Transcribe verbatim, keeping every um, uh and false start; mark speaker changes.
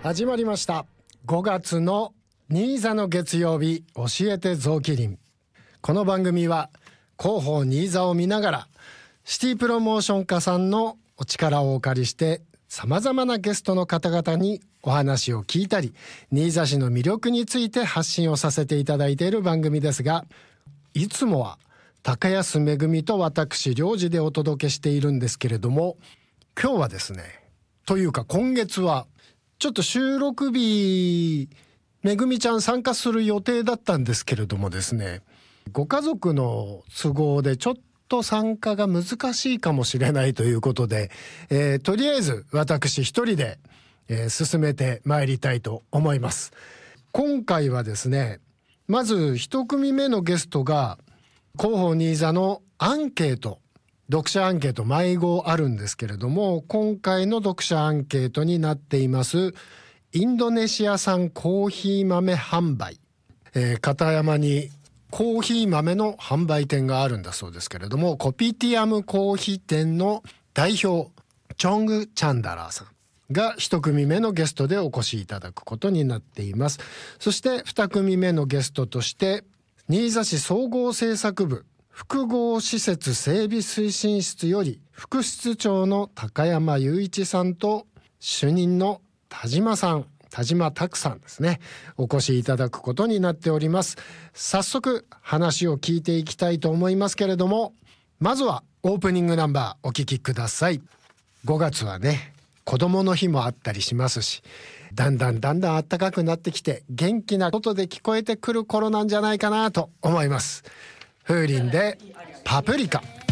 Speaker 1: 始まりましたごがつの新座の月曜日、教えて臓器林。この番組は広報新座を見ながらシティプロモーション課さんのお力をお借りして、さまざまなゲストの方々にお話を聞いたり、新座市の魅力について発信をさせていただいている番組ですが、いつもは高安めぐみと私領事でお届けしているんですけれども、今日はですね、というか今月はちょっと収録日めぐみちゃん参加する予定だったんですけれどもですね、ご家族の都合でちょっと参加が難しいかもしれないということで、えー、とりあえず私一人で、えー、進めてまいりたいと思います。今回はですね、まず一組目のゲストが広報新座のアンケート、読者アンケート毎号あるんですけれども、今回の読者アンケートになっていますインドネシア産コーヒー豆販売、えー、片山にコーヒー豆の販売店があるんだそうですけれども、コピティアムコーヒー店の代表チョング・チャンダラーさんが一組目のゲストでお越しいただくことになっています。そして二組目のゲストとして新座市総合政策部複合施設整備推進室より副室長の高山雄一さんと主任の田島さん、田島拓さんですね、お越しいただくことになっております。早速話を聞いていきたいと思いますけれども、まずはオープニングナンバーお聞きください。ごがつはね、子どもの日もあったりしますし、だんだんだんだん暖かくなってきて元気なことで聞こえてくる頃なんじゃないかなと思います。風鈴でパプリカ。